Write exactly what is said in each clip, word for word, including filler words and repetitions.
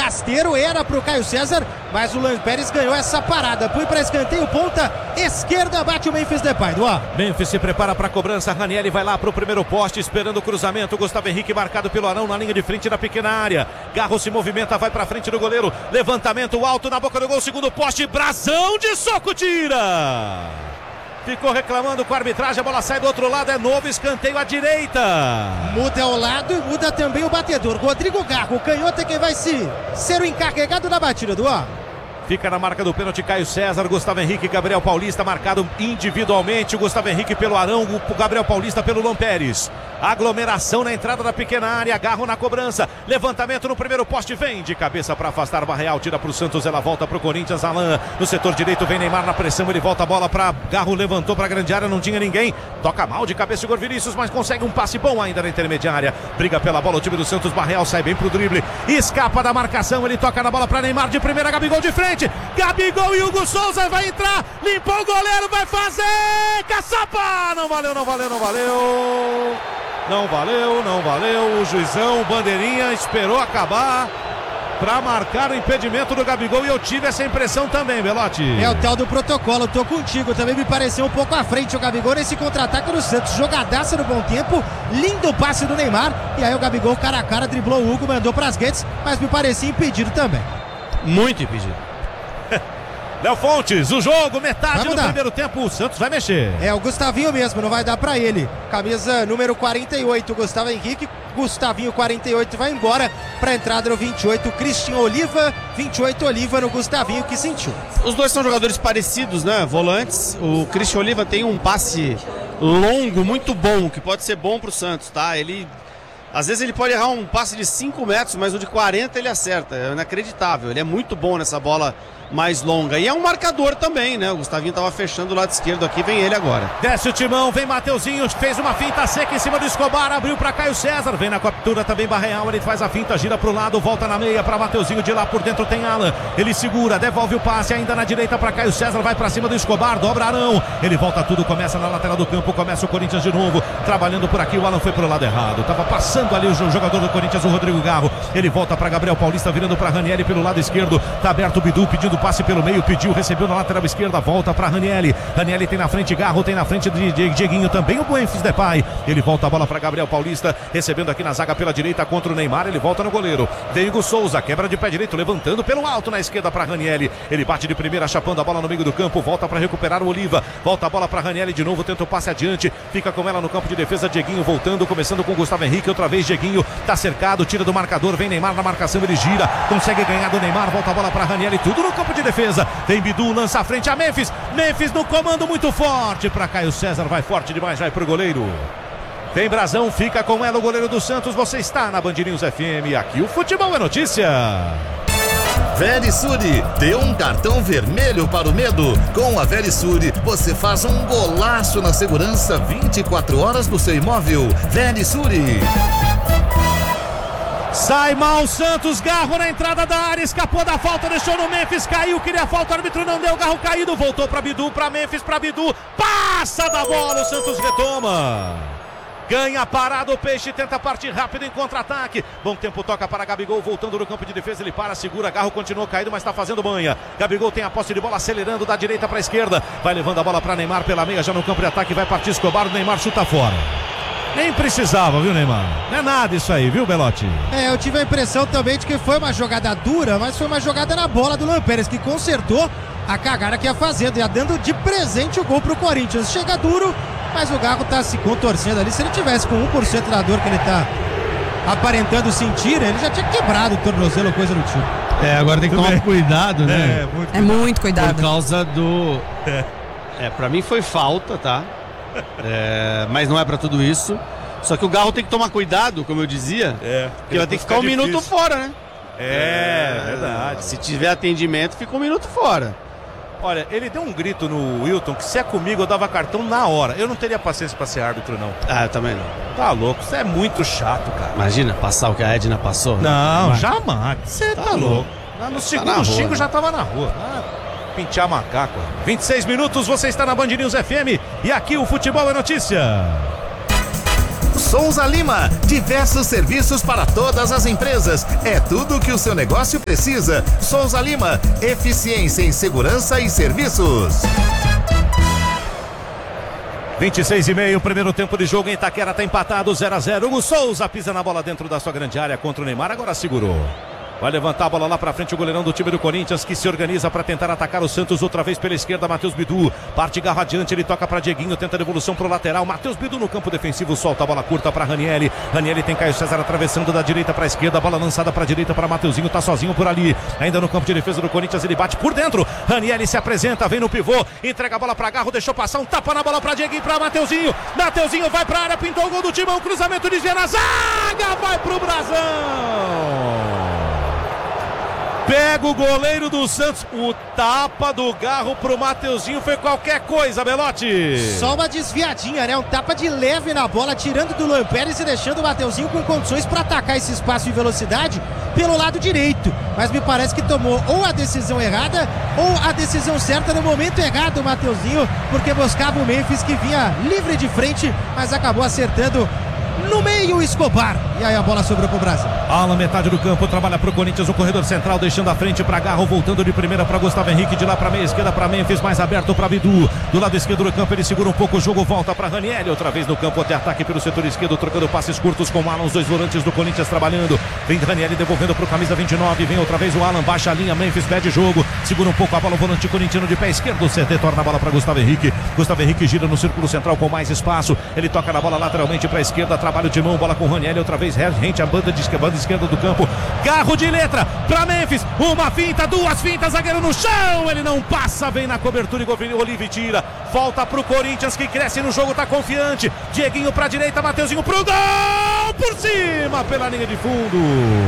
rasteiro, era pro Caio César, mas o Lampérez ganhou essa parada. Foi pra escanteio, ponta esquerda, bate o Memphis Depay, do ó. Memphis se prepara pra cobrança, Ranieri vai lá pro primeiro poste, esperando o cruzamento, Gustavo Henrique marcado pelo Arão na linha de frente da pequena área. Garro se movimenta, vai pra frente do goleiro, levantamento alto na boca do gol, segundo poste, brasão de soco, tira! Ficou reclamando com a arbitragem, a bola sai do outro lado, é novo escanteio à direita. Muda o lado e muda também o batedor. Rodrigo Garro, o canhoto é quem vai se, ser o encarregado da batida, do ó. Fica na marca do pênalti Caio César, Gustavo Henrique e Gabriel Paulista marcado individualmente. O Gustavo Henrique pelo Arão, o Gabriel Paulista pelo Lampérez. Aglomeração na entrada da pequena área, Garro na cobrança. Levantamento no primeiro poste, vem de cabeça para afastar o Barreal, tira para o Santos, ela volta para o Corinthians. Alain no setor direito, vem Neymar na pressão, ele volta a bola para Garro, levantou para a grande área, não tinha ninguém. Toca mal de cabeça o Igor Vinícius, mas consegue um passe bom ainda na intermediária. Briga pela bola o time do Santos, Barreal sai bem pro drible, escapa da marcação, ele toca na bola para Neymar de primeira, Gabigol de frente. Gabigol e Hugo Souza vai entrar, limpou o goleiro, vai fazer, caçapa, não valeu, não valeu, não valeu, não valeu, não valeu, o juizão, bandeirinha, esperou acabar para marcar o impedimento do Gabigol e eu tive essa impressão também, Belotti. É o tal do protocolo, tô contigo, também me pareceu um pouco à frente o Gabigol nesse contra-ataque do Santos, jogadaça no bom tempo, lindo passe do Neymar, e aí o Gabigol cara a cara driblou o Hugo, mandou pras redes, mas me parecia impedido também. Muito impedido. Léo Fontes, o jogo, metade do primeiro tempo, o Santos vai mexer. É o Gustavinho mesmo, não vai dar pra ele. Camisa número quarenta e oito, Gustavo Henrique. Gustavinho quarenta e oito vai embora pra entrada no vinte e oito, Christian Oliva. vinte e oito, Oliva no Gustavinho, que sentiu. Os dois são jogadores parecidos, né? Volantes. O Christian Oliva tem um passe longo, muito bom, que pode ser bom pro Santos, tá? Ele... Às vezes ele pode errar um passe de cinco metros, mas o de quarenta ele acerta. É inacreditável. Ele é muito bom nessa bola mais longa. E é um marcador também, né? O Gustavinho estava fechando o lado esquerdo aqui, vem ele agora. Desce o timão, vem Mateuzinho, fez uma finta seca em cima do Escobar, abriu para Caio César, vem na captura também Barreal, ele faz a finta, gira pro lado, volta na meia para Mateuzinho, de lá por dentro tem Alan, ele segura, devolve o passe ainda na direita para Caio César, vai para cima do Escobar, dobra Arão, ele volta tudo, começa na lateral do campo, começa o Corinthians de novo, trabalhando por aqui, o Alan foi pro lado errado, tava passando ali o jogador do Corinthians, o Rodrigo Garro, ele volta para Gabriel Paulista, virando para Ranieri pelo lado esquerdo, tá aberto o Bidu, pedindo passe pelo meio, pediu, recebeu na lateral esquerda, volta para Ranieri, Ranieri tem na frente Garro, tem na frente de Dieguinho também, o Memphis Depay, ele volta a bola para Gabriel Paulista, recebendo aqui na zaga pela direita contra o Neymar, ele volta no goleiro, tem Hugo Souza, quebra de pé direito, levantando pelo alto na esquerda para Ranieri, ele bate de primeira, chapando a bola no meio do campo, volta para recuperar o Oliva, volta a bola para Ranieri de novo, tenta o passe adiante, fica com ela no campo de defesa, Dieguinho voltando, começando com Gustavo Henrique, outra vez Dieguinho, tá cercado, tira do marcador, vem Neymar na marcação, ele gira, consegue ganhar do Neymar, volta a bola para Ranieri, tudo no campo de defesa, tem Bidu, lança a frente a Memphis, Memphis no comando muito forte para Caio César, vai forte demais, vai pro goleiro. Tem Brazão, fica com ela o goleiro do Santos, você está na Band News F M, aqui o futebol é notícia. Verisure, dê um cartão vermelho para o medo. Com a Verisure, você faz um golaço na segurança vinte e quatro horas do seu imóvel. Verisure. Sai mal o Santos, Garro na entrada da área, escapou da falta, deixou no Memphis, caiu, queria a falta, o árbitro não deu, Garro caído, voltou para Bidu, para Memphis, para Bidu, passa da bola, o Santos retoma. Ganha parado o Peixe, tenta partir rápido em contra-ataque. Bom tempo, toca para Gabigol, voltando no campo de defesa, ele para, segura, Garro continuou caído, mas está fazendo banha. Gabigol tem a posse de bola, acelerando da direita para a esquerda, vai levando a bola para Neymar pela meia, já no campo de ataque, vai partir Escobar, o Neymar chuta fora. Nem precisava, viu, Neymar? Não é nada isso aí, viu, Belotti? É, eu tive a impressão também de que foi uma jogada dura, mas foi uma jogada na bola do Lampérez, que consertou a cagada que ia fazendo, ia dando de presente o gol pro Corinthians. Chega duro, mas o Garro tá se contorcendo ali. Se ele tivesse com um por cento da dor que ele tá aparentando sentir, ele já tinha quebrado o tornozelo ou coisa do tipo. É, agora tem que tomar cuidado, né? É, muito cuidado. É muito cuidado. Por causa do... É, é pra mim foi falta, tá? É, mas não é pra tudo isso. Só que o Garro tem que tomar cuidado, como eu dizia. É. Porque vai ter que ficar um difícil. minuto fora, né? É, é, verdade. Se tiver atendimento, fica um minuto fora. Olha, ele deu um grito no Wilton que se é comigo eu dava cartão na hora. Eu não teria paciência pra ser árbitro, não. Ah, eu também não. Tá louco, isso é muito chato, cara. Imagina, passar o que a Edna passou. Não, né? jamais. Você tá, tá louco. louco. Lá no segundo tá xingo né? já tava na rua. Ah, pintar macaco. vinte e seis minutos, você está na Band News F M e aqui o futebol é notícia. Souza Lima, diversos serviços para todas as empresas. É tudo o que o seu negócio precisa. Souza Lima, eficiência em segurança e serviços. vinte e seis e meio, primeiro tempo de jogo em Itaquera, tá empatado zero a zero. Hugo Souza pisa na bola dentro da sua grande área contra o Neymar, agora segurou. Vai levantar a bola lá pra frente o goleirão do time do Corinthians, que se organiza para tentar atacar o Santos outra vez pela esquerda. Matheus Bidu parte garra adiante, ele toca pra Dieguinho, tenta a devolução pro lateral. Matheus Bidu no campo defensivo, solta a bola curta pra Ranieri. Ranieri tem Caio César atravessando da direita pra esquerda, bola lançada pra direita para Mateuzinho, tá sozinho por ali. Ainda no campo de defesa do Corinthians, ele bate por dentro. Ranieri se apresenta, vem no pivô, entrega a bola pra Garro, deixou passar um tapa na bola pra Dieguinho, pra Mateuzinho. Mateuzinho vai pra área, pintou o gol do Timão, cruzamento de na zaga, vai pro Brasão. Pega o goleiro do Santos, o tapa do Garro pro Mateuzinho foi qualquer coisa, Belotti. Só uma desviadinha, né? Um tapa de leve na bola, tirando do Luan Pérez e deixando o Mateuzinho com condições para atacar esse espaço em velocidade pelo lado direito. Mas me parece que tomou ou a decisão errada ou a decisão certa no momento errado o Mateuzinho, porque buscava o Memphis que vinha livre de frente, mas acabou acertando no meio o Escobar. E aí a bola sobrou pro Brasil. Alan, metade do campo, trabalha pro Corinthians, o corredor central, deixando a frente pra Garro, voltando de primeira pra Gustavo Henrique, de lá pra meia esquerda pra Memphis, mais aberto pra Bidu. Do lado esquerdo do campo, ele segura um pouco o jogo, volta pra Ranieri, outra vez no campo, até ataque pelo setor esquerdo, trocando passes curtos com o Alan, os dois volantes do Corinthians trabalhando. Vem Ranieri devolvendo pro camisa vinte e nove, vem outra vez o Alan, baixa a linha, Memphis pede jogo, segura um pouco a bola, o volante corintiano de pé esquerdo, o C T torna a bola pra Gustavo Henrique. Gustavo Henrique gira no círculo central com mais espaço, ele toca na bola lateralmente pra esquerda, trabalha o timão, bola com Ranieri, outra vez rente a banda de esquerda, banda esquerda do campo. Garro de letra pra Memphis, uma finta, duas fintas, zagueiro no chão, ele não passa, vem na cobertura e Olive tira, volta pro Corinthians que cresce no jogo, tá confiante. Dieguinho pra direita, Mateuzinho pro gol, por cima, pela linha de fundo.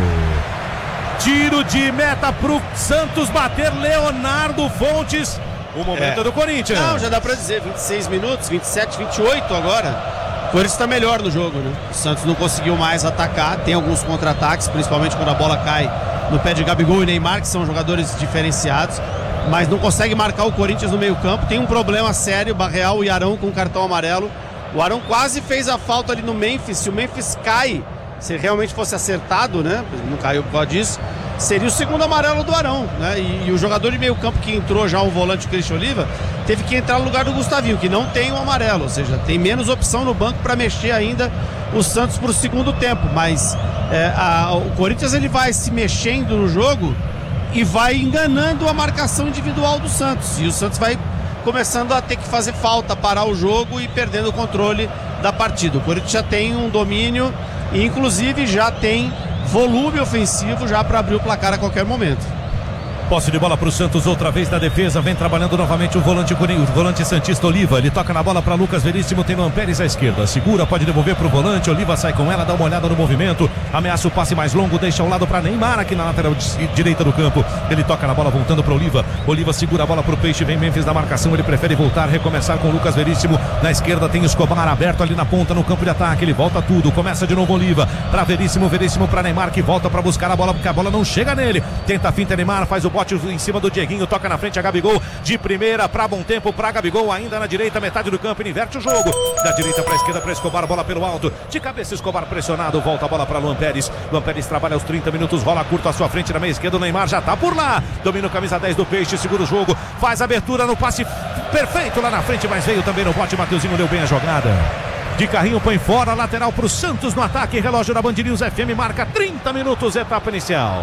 Tiro de meta pro Santos bater, Leonardo Fontes. O momento é do Corinthians. Não, já dá pra dizer, vinte e seis minutos, vinte e sete, vinte e oito agora. O Corinthians está melhor no jogo, né? O Santos não conseguiu mais atacar, tem alguns contra-ataques, principalmente quando a bola cai no pé de Gabigol e Neymar, que são jogadores diferenciados, mas não consegue marcar o Corinthians no meio-campo. Tem um problema sério, Barreal e Arão com cartão amarelo. O Arão quase fez a falta ali no Memphis. Se o Memphis cai, se realmente fosse acertado, né? Não caiu por causa disso, seria o segundo amarelo do Arão, né? E, e o jogador de meio campo que entrou já, o volante, o Christian Oliva, teve que entrar no lugar do Gustavinho, que não tem um amarelo, ou seja, tem menos opção no banco para mexer ainda o Santos para o segundo tempo. Mas é, a, o Corinthians ele vai se mexendo no jogo e vai enganando a marcação individual do Santos, e o Santos vai começando a ter que fazer falta, parar o jogo e perdendo o controle da partida. O Corinthians já tem um domínio e inclusive já tem volume ofensivo já para abrir o placar a qualquer momento. Posse de bola para o Santos, outra vez na defesa, vem trabalhando novamente o volante, o volante santista Oliva, ele toca na bola para Lucas Veríssimo, tem Luan Pérez à esquerda, segura, pode devolver para o volante, Oliva sai com ela, dá uma olhada no movimento, ameaça o passe mais longo, deixa ao lado para Neymar aqui na lateral direita do campo, ele toca na bola voltando para Oliva, Oliva segura a bola para o Peixe, vem Memphis na marcação, ele prefere voltar, recomeçar com o Lucas Veríssimo, na esquerda tem Escobar aberto ali na ponta no campo de ataque, ele volta tudo, começa de novo Oliva, para Veríssimo, Veríssimo para Neymar que volta para buscar a bola, porque a bola não chega nele, tenta a finta Neymar, faz o bote em cima do Dieguinho, toca na frente a Gabigol, de primeira para Bom Tempo, para Gabigol, ainda na direita, metade do campo, ele inverte o jogo, da direita para esquerda para Escobar, bola pelo alto, de cabeça Escobar pressionado, volta a bola para Luan Pérez, Luan Pérez trabalha aos trinta minutos, rola curto à sua frente na meia esquerda, o Neymar já tá por lá, domina o camisa dez do Peixe, segura o jogo, faz abertura no passe perfeito lá na frente, mas veio também no bote, Mateuzinho deu bem a jogada. De carrinho põe fora, lateral pro Santos no ataque, relógio da Band News F M marca trinta minutos, etapa inicial.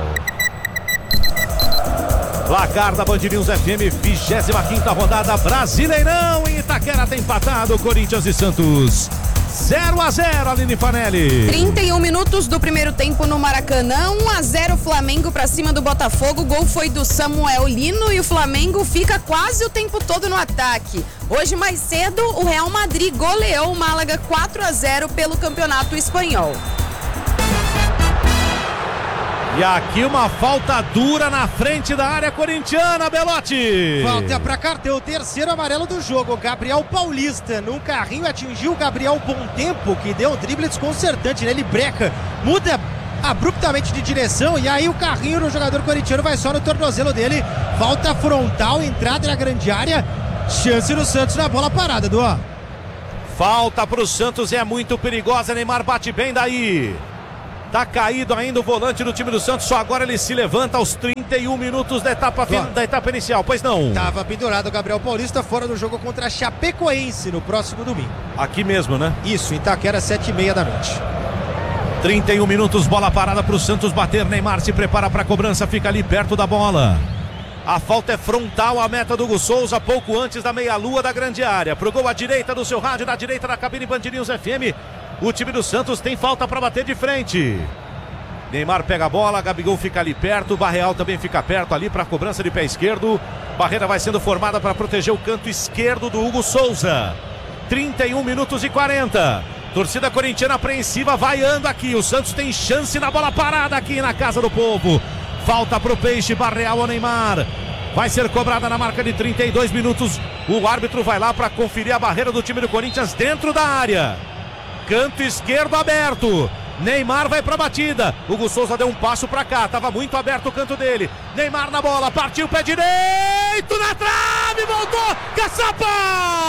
Placar da Band News F M, vigésima quinta rodada, Brasileirão em Itaquera, tem empatado Corinthians e Santos. zero a zero, Aline Fanelli. trinta e um minutos do primeiro tempo no Maracanã, um a zero Flamengo pra cima do Botafogo. O gol foi do Samuel Lino e o Flamengo fica quase o tempo todo no ataque. Hoje mais cedo, o Real Madrid goleou o Málaga quatro a zero pelo Campeonato Espanhol. E aqui uma falta dura na frente da área corintiana, Belotti. Falta pra cartão, o terceiro amarelo do jogo. Gabriel Paulista, num carrinho, atingiu o Gabriel Bom Tempo, que deu um drible desconcertante, né? Ele breca, muda abruptamente de direção e aí o carrinho do jogador corintiano vai só no tornozelo dele. Falta frontal, entrada na grande área, chance do Santos na bola parada, Duó. Falta pro Santos e é muito perigosa. Neymar bate bem daí. Tá caído ainda o volante do time do Santos. Só agora ele se levanta aos trinta e um minutos da etapa, fin... da etapa inicial. Pois não. Tava pendurado o Gabriel Paulista fora do jogo contra a Chapecoense no próximo domingo. Aqui mesmo, né? Isso, em Itaquera, sete e meia da noite. trinta e um minutos, bola parada pro Santos bater. Neymar se prepara pra cobrança, fica ali perto da bola. A falta é frontal à meta do Hugo Souza, pouco antes da meia-lua da grande área. Pro gol à direita do seu rádio, na direita da cabine Band News F M. O time do Santos tem falta para bater de frente. Neymar pega a bola, Gabigol fica ali perto, Barreal também fica perto ali para a cobrança de pé esquerdo. Barreira vai sendo formada para proteger o canto esquerdo do Hugo Souza. trinta e um minutos e quarenta. Torcida corintiana apreensiva vaiando aqui. O Santos tem chance na bola parada aqui na Casa do Povo. Falta pro Peixe, Barreal ao Neymar. Vai ser cobrada na marca de trinta e dois minutos. O árbitro vai lá para conferir a barreira do time do Corinthians dentro da área. Canto esquerdo aberto. Neymar vai pra batida. Hugo Souza deu um passo pra cá. Tava muito aberto o canto dele. Neymar na bola. Partiu pé direito na trave. Voltou. Caçapa!